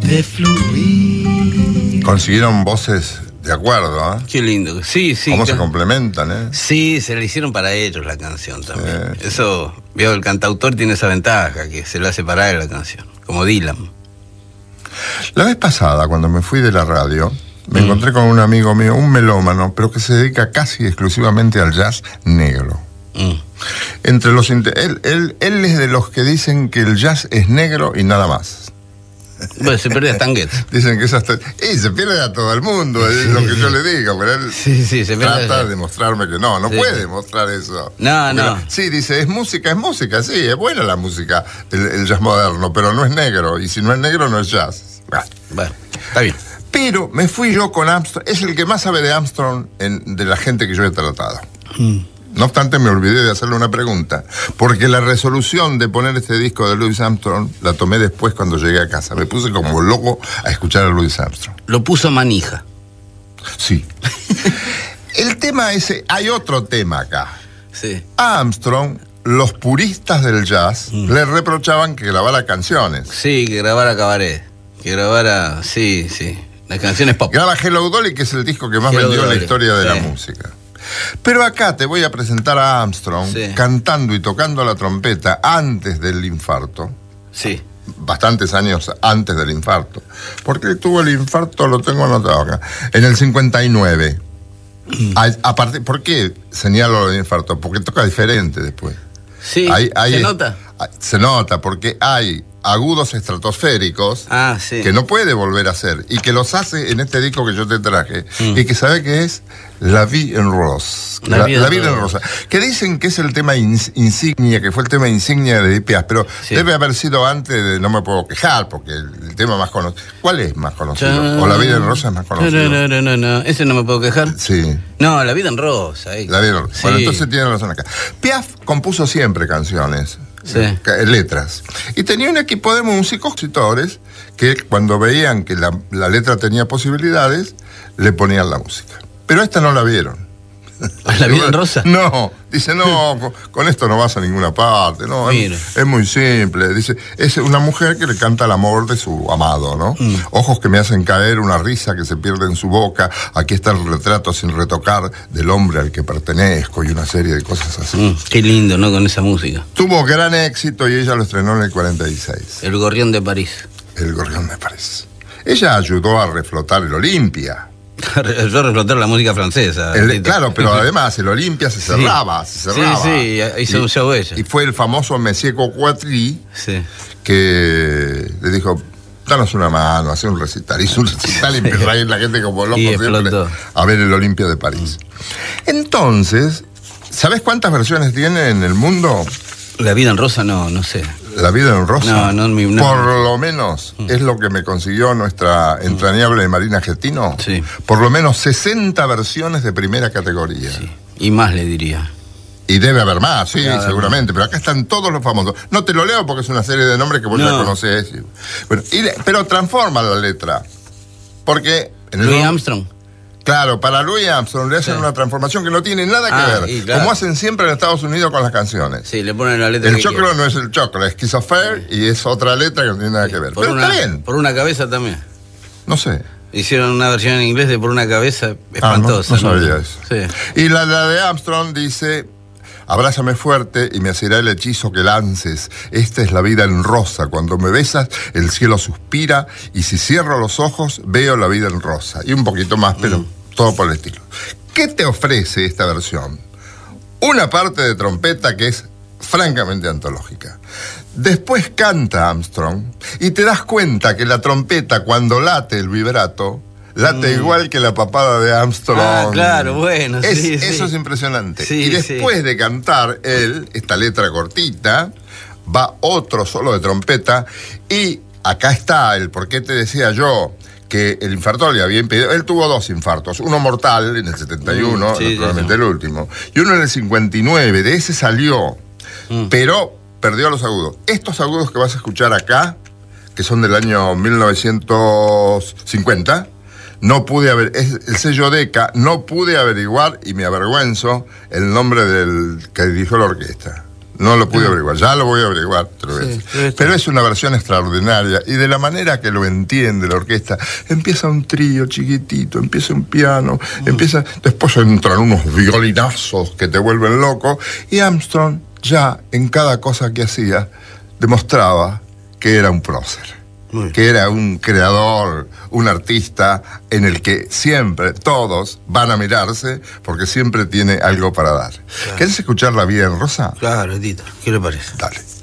de fluir. Consiguieron voces de acuerdo, ¿eh? Qué lindo. Sí, sí. Cómo se complementan, ¿eh? Sí, se le hicieron para ellos la canción también. Eso, veo, el cantautor tiene esa ventaja, que se le hace para él la canción, como Dylan. La vez pasada, cuando me fui de la radio, me encontré con un amigo mío, un melómano, pero que se dedica casi exclusivamente al jazz negro. Entre los él es de los que dicen que el jazz es negro y nada más. Bueno, se pierde a Tanguet. Dicen que es hasta... se pierde a todo el mundo, es lo que yo le digo, pero él se trata de mostrarme que no puede mostrar eso. No. Sí, dice, es música, sí, es buena la música, el jazz moderno, pero no es negro, y si no es negro no es jazz. Bueno, está bien. Pero me fui yo con Armstrong, es el que más sabe de Armstrong de la gente que yo he tratado. No obstante, me olvidé de hacerle una pregunta, porque la resolución de poner este disco de Louis Armstrong la tomé después cuando llegué a casa. Me puse como loco a escuchar a Louis Armstrong. Lo puso manija. Sí. El tema ese, hay otro tema acá. Sí. A Armstrong, los puristas del jazz le reprochaban que grabara canciones. Sí, que grabara cabaret. Que grabara, sí, las canciones pop. Graba Hello Dolly, que es el disco que más vendió en la historia de la música. Pero acá te voy a presentar a Armstrong cantando y tocando la trompeta antes del infarto. Sí. Bastantes años antes del infarto. Porque tuvo el infarto, lo tengo anotado acá. En el 59. Aparte, ¿por qué señalo el infarto? Porque toca diferente después. Sí, ¿se nota? Se nota, porque hay agudos estratosféricos que no puede volver a hacer y que los hace en este disco que yo te traje y que sabe que es La Vie en Rose. La vida en rosa. Que dicen que es el tema insignia, que fue el tema insignia de Edith Piaf, pero debe haber sido antes de No me puedo quejar, porque el tema más conocido. ¿Cuál es más conocido? ¿O La vida en rosa es más conocido? No. ¿Ese No me puedo quejar? Sí. No, La vida en rosa. La vida en rosa. Sí. Bueno, entonces tiene razón acá. Piaf compuso siempre canciones. Letras. Y tenía un equipo de músicos, compositores, que cuando veían que la letra tenía posibilidades, le ponían la música. Pero esta no la vieron. ¿La vida en rosa? No, dice, no, con esto no vas a ninguna parte, no, es muy simple. Dice, es una mujer que le canta el amor de su amado, ¿no? Ojos que me hacen caer, una risa que se pierde en su boca, aquí está el retrato sin retocar del hombre al que pertenezco y una serie de cosas así. Qué lindo, ¿no? Con esa música. Tuvo gran éxito y ella lo estrenó en el 46. El Gorrión de París. El Gorrión de París. Ella ayudó a reflotar el Olimpia. Yo reflotar la música francesa. Claro, pero además el Olimpia se cerraba. Sí, hizo un show ella. Y fue el famoso Monsieur Coquatry que le dijo, danos una mano, hace un recital. Hizo un recital y empezó a ir la gente como loco siempre a ver el Olimpia de París. Entonces, ¿sabes cuántas versiones tiene en el mundo? La vida en rosa, no sé. La vida en rosa, no. Por lo menos es lo que me consiguió nuestra entrañable Marina Getino. Sí. Por lo menos 60 versiones de primera categoría. Sí. Y más le diría. Y debe haber más, sí, seguramente. Pero acá están todos los famosos. No te lo leo porque es una serie de nombres que vos ya conocés. Bueno, pero transforma la letra. Porque... Louis Armstrong. Claro, para Louis Armstrong le hacen una transformación que no tiene nada que ver. Claro. Como hacen siempre en Estados Unidos con las canciones. Sí, le ponen la letra. El choclo no es el choclo, es Schizophère y es otra letra que no tiene nada que ver. Pero está bien. Por una cabeza también. No sé. Hicieron una versión en inglés de Por una cabeza espantosa. No sabía eso. Sí. Y la de Armstrong dice... Abrázame fuerte y me hacerá el hechizo que lances. Esta es la vida en rosa. Cuando me besas, el cielo suspira. Y si cierro los ojos, veo la vida en rosa. Y un poquito más, pero todo por el estilo. ¿Qué te ofrece esta versión? Una parte de trompeta que es francamente antológica. Después canta Armstrong y te das cuenta que la trompeta, cuando late el vibrato, late igual que la papada de Armstrong. Claro, bueno. Eso es impresionante. Y después de cantar él, esta letra cortita, va otro solo de trompeta. Y acá está el por qué te decía yo que el infarto le había impedido. Él tuvo 2 infartos. Uno mortal en el 71, naturalmente el último. Y uno en el 59. De ese salió. Pero perdió los agudos. Estos agudos que vas a escuchar acá, que son del año 1950... No pude es el sello Decca, no pude averiguar, y me avergüenzo, el nombre del que dirigió la orquesta. No lo pude averiguar, ya lo voy a averiguar otra vez. Sí, pero es una versión extraordinaria y de la manera que lo entiende la orquesta, empieza un trío chiquitito, empieza un piano, después entran unos violinazos que te vuelven loco y Armstrong ya en cada cosa que hacía demostraba que era un prócer. Que era un creador, un artista en el que siempre todos van a mirarse porque siempre tiene algo para dar. Claro. ¿Querés escucharla bien, Rosa? Claro, Tito, ¿qué le parece? Dale.